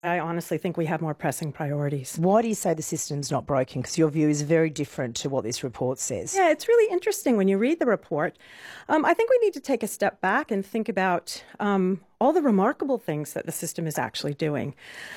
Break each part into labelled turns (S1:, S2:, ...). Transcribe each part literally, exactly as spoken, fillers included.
S1: I honestly think we have more pressing priorities.
S2: Why do you say the system's not broken? Because your view is very different to what this report says.
S1: Yeah, it's really interesting when you read the report. Um, I think we need to take a step back and think about um, all the remarkable things that the system is actually doing.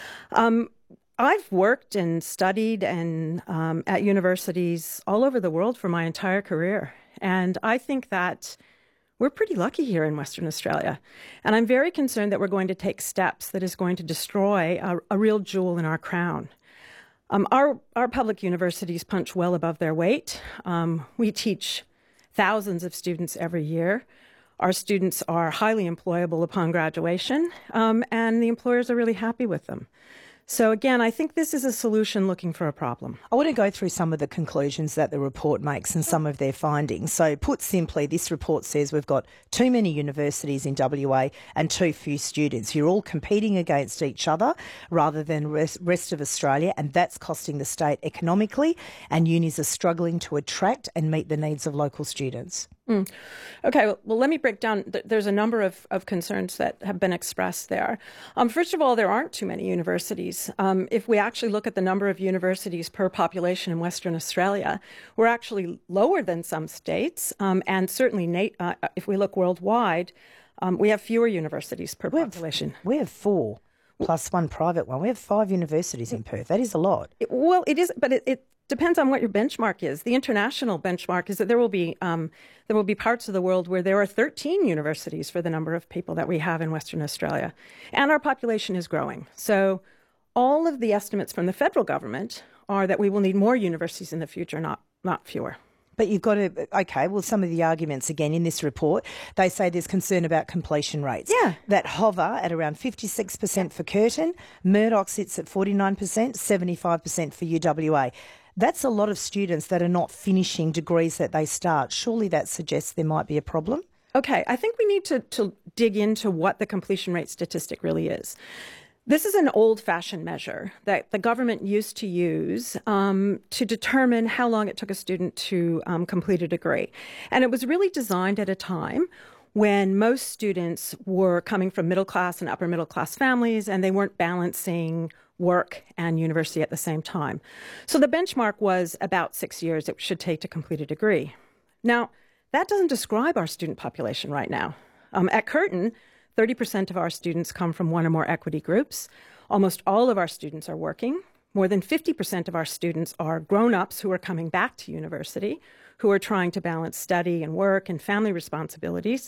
S1: Um, I've worked and studied and um, at universities all over the world for my entire career, and I think that we're pretty lucky here in Western Australia. And I'm very concerned that we're going to take steps that is going to destroy a, a real jewel in our crown. Um, our, our public universities punch well above their weight. Um, we teach thousands of students every year. Our students are highly employable upon graduation, um, and the employers are really happy with them. So again, I think this is a solution looking for a problem.
S2: I want to go through some of the conclusions that the report makes and some of their findings. So put simply, this report says we've got too many universities in W A and too few students. You're all competing against each other rather than rest, rest of Australia, and that's costing the state economically, and unis are struggling to attract and meet the needs of local students.
S1: Mm. Okay, well, well, let me break down. There's a number of, of concerns that have been expressed there. Um, first of all, there aren't too many universities. Um, if we actually look at the number of universities per population in Western Australia, we're actually lower than some states. Um, and certainly, Nate, uh, if we look worldwide, um, we have fewer universities per
S2: we
S1: population.
S2: Have, we have four, plus one private one. We have five universities in Perth. That is a lot.
S1: It, well, it is, but it, it depends on what your benchmark is. The international benchmark is that there will be um, there will be parts of the world where there are thirteen universities for the number of people that we have in Western Australia, and our population is growing. So all of the estimates from the federal government are that we will need more universities in the future, not not fewer.
S2: But you've got to, okay, well, some of the arguments, again, in this report, they say there's concern about completion rates.
S1: Yeah.
S2: That hover at around fifty-six percent for Curtin, Murdoch sits at forty-nine percent, seventy-five percent for U W A. That's a lot of students that are not finishing degrees that they start. Surely that suggests there might be a problem?
S1: Okay, I think we need to, to dig into what the completion rate statistic really is. This is an old-fashioned measure that the government used to use um, to determine how long it took a student to um, complete a degree. And it was really designed at a time when most students were coming from middle-class and upper-middle-class families, and they weren't balancing work and university at the same time. So the benchmark was about six years it should take to complete a degree. Now, that doesn't describe our student population right now. Um, at Curtin, thirty percent of our students come from one or more equity groups. Almost all of our students are working. More than fifty percent of our students are grown-ups who are coming back to university, who are trying to balance study and work and family responsibilities.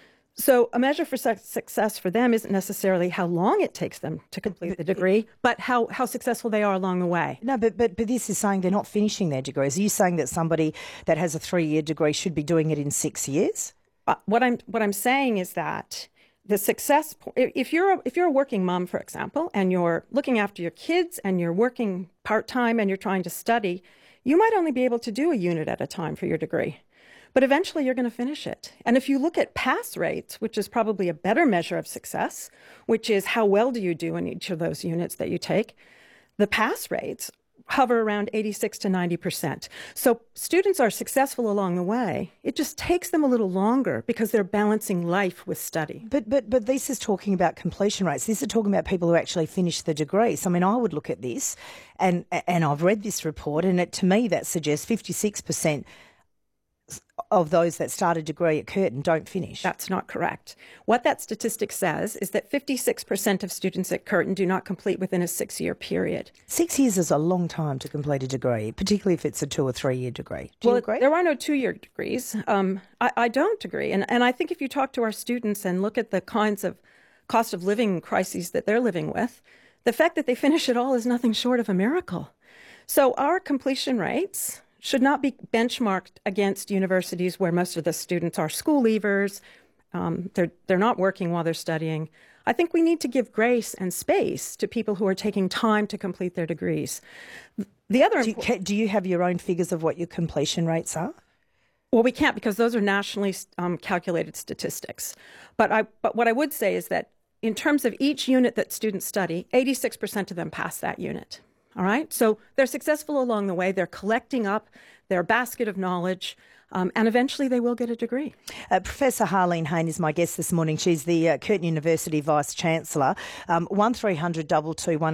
S1: So a measure for success for them isn't necessarily how long it takes them to complete but, but, the degree, but how, how successful they are along the way.
S2: No, but, but but this is saying they're not finishing their degrees. Are you saying that somebody that has a three-year degree should be doing it in six years?
S1: Uh, what I'm what I'm saying is that the success, if you're a, if you're a working mom, for example, and you're looking after your kids and you're working part-time and you're trying to study, you might only be able to do a unit at a time for your degree. But eventually you're going to finish it. And if you look at pass rates, which is probably a better measure of success, which is how well do you do in each of those units that you take, the pass rates hover around eighty-six to ninety percent. So students are successful along the way. It just takes them a little longer because they're balancing life with study.
S2: But but but this is talking about completion rates. This is talking about people who actually finish the degree. So I mean, I would look at this, and and I've read this report, and it, to me that suggests fifty-six percent of those that start a degree at Curtin don't finish.
S1: That's not correct. What that statistic says is that fifty-six percent of students at Curtin do not complete within a six-year period.
S2: Six years is a long time to complete a degree, particularly if it's a two- or three-year degree. Do
S1: well,
S2: you agree?
S1: There are no two-year degrees. Um, I, I don't agree. And, and I think if you talk to our students and look at the kinds of cost of living crises that they're living with, the fact that they finish it all is nothing short of a miracle. So our completion rates should not be benchmarked against universities where most of the students are school leavers. Um, they're, they're not working while they're studying. I think we need to give grace and space to people who are taking time to complete their degrees. The other
S2: do you, do you have your own figures of what your completion rates are?
S1: Well, we can't because those are nationally um, calculated statistics. But I, but what I would say is that in terms of each unit that students study, eighty-six percent of them pass that unit. All right, so they're successful along the way. They're collecting up their basket of knowledge, um, and eventually they will get a degree.
S2: Uh, Professor Harlene Hayne is my guest this morning. She's the uh, Curtin University Vice-Chancellor. Um, one three hundred two two one